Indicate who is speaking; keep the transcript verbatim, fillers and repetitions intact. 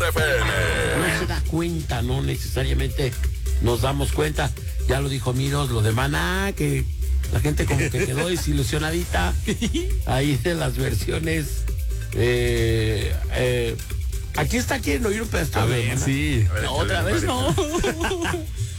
Speaker 1: mejor F M.
Speaker 2: No se da cuenta, no necesariamente nos damos cuenta. Ya lo dijo Miros, lo de Maná, que la gente como que quedó desilusionadita ahí de las versiones. Eh, eh, aquí está, ¿quieren oír un pedacito?
Speaker 3: A ver, sí.
Speaker 1: A ver,
Speaker 4: No, otra
Speaker 1: échale,
Speaker 4: vez
Speaker 1: Mario.
Speaker 4: no.